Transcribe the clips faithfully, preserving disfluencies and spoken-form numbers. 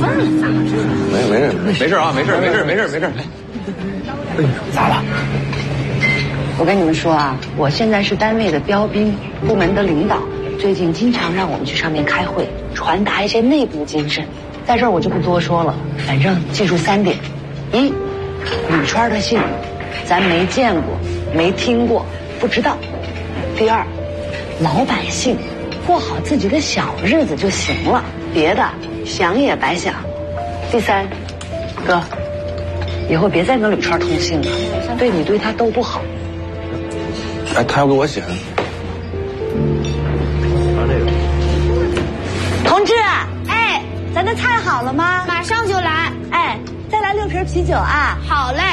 问咋的？ 没事没事没事啊，没事没事没事没事。哎，咋了？ 我跟你们说啊，我现在是单位的标兵，部门的领导，最近经常让我们去上面开会，传达一些内部精神。在这儿我就不多说了，反正记住三点：一，铝圈的姓，咱没见过，没听过，不知道；第二，老百姓过好自己的小日子就行了，别的想也白想；第三，哥，以后别再跟铝圈通信了，对你对他都不好。 哎，他要给我写。 同志，哎，咱的菜好了吗？ 马上就来。 哎，再来六瓶啤酒啊！ 好嘞。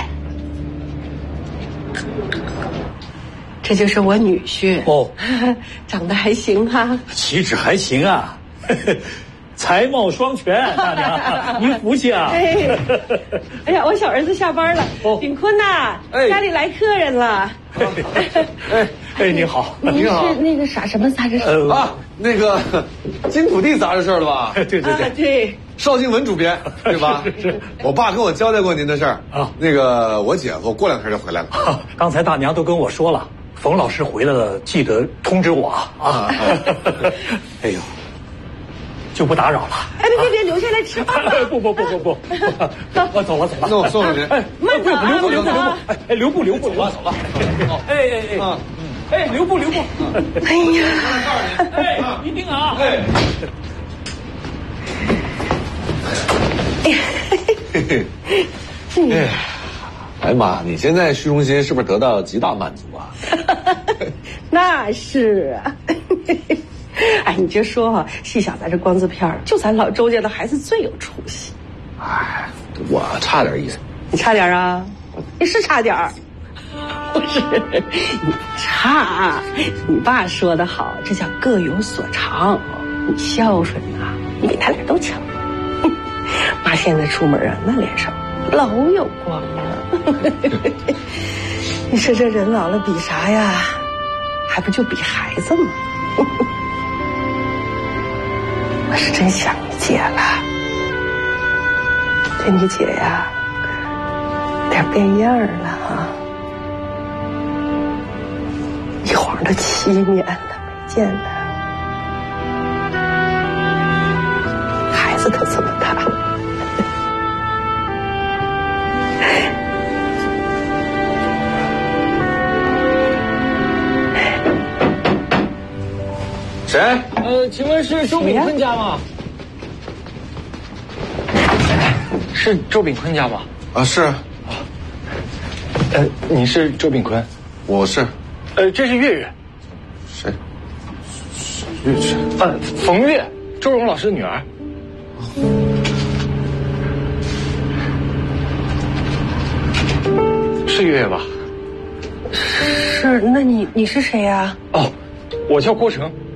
这就是我女婿哦， 长得还行啊， 气质还行啊，才貌双全，大娘，您福气啊！ 哎，哎呀，我小儿子下班了， 哦炳坤呐， 哎家里来客人了。 哎哎，您好， 您是那个啥什么杂志社？ 呃啊，那个金土地杂志社的吧？ 对对对啊，对， 邵静文主编，对吧？ 是是。 我爸跟我交代过您的事儿啊。 那个我姐夫过两天就回来了。 啊刚才大娘都跟我说了，冯老师回来了，记得通知我啊。啊哎呦，就不打扰了。 哎，别别别，留下来吃饭吧。 不不不不不，我走了走了。 那我送送您。 哎， 慢走啊留步留步留步， 慢走啊哎哎留步留步，走吧走吧。哎哎哎， 啊， 哎留步留步。 哎呀， 哎，一定啊。 哎。嘿嘿。哎，哎妈，你现在虚荣心是不是得到极大满足啊？ 那是啊。哎，你就说哈，细想咱这光字片就咱老周家的孩子最有出息。 哎，我差点意思。 你差点啊？你是差点儿。不是，你差。你爸说得好，这叫各有所长。你孝顺呐，你比他俩都强。妈现在出门啊，那脸上老有光了。你说这人老了比啥呀？还不就比孩子吗？我是真想你姐了，这你姐呀，点变样了啊！一晃都七年了没见了，孩子都这么大了。 谁？ 呃，请问是周炳坤家吗？是周炳坤家吗？ 啊，是。啊。 呃，你是周炳坤？ 我是。 呃，这是月月。 谁？月月。 呃，冯月，周荣老师的女儿。是月月吧？ 是，那你你是谁呀？ 哦，我叫郭成。